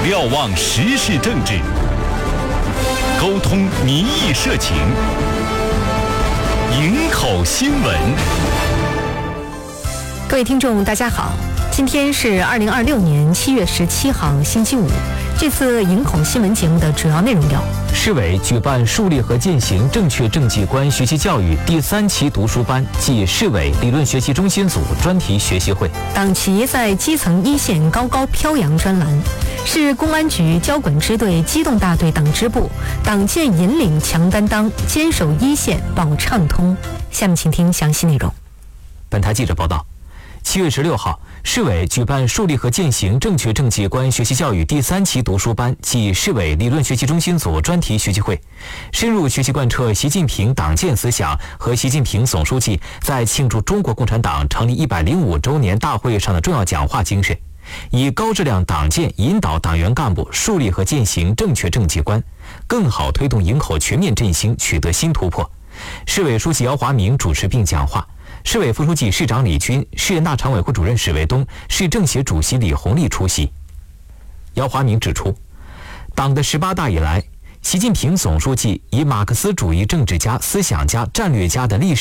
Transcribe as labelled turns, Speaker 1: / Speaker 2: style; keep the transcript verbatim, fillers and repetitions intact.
Speaker 1: 瞭望时事政治，沟通民意社情，营口新闻。
Speaker 2: 各位听众大家好，今天是二零二六年七月十七号星期五。这次营口新闻节目的主要内容有：
Speaker 3: 市委举办树立和践行正确政绩观学习教育第三期读书班暨市委理论学习中心组专题学习会；
Speaker 2: 党旗在基层一线高高飘扬专栏；市公安局交管支队机动大队党支部党建引领强担当，坚守一线保畅通。下面请听详细内容。
Speaker 3: 本台记者报道，七月十六号，市委举办树立和践行正确政绩观学习教育第三期读书班暨市委理论学习中心组专题学习会，深入学习贯彻习近平党建思想和习近平总书记在庆祝中国共产党成立一百零五周年大会上的重要讲话精神，以高质量党建引导党员干部树立和践行正确政绩观，更好推动营口全面振兴取得新突破。市委书记姚华明主持并讲话，市委副书记、市长李军、市人大常委会主任史卫东、市政协主席李红利出席。姚华明指出，党的十八大以来，习近平总书记以马克思主义政治家、思想家、战略家的历史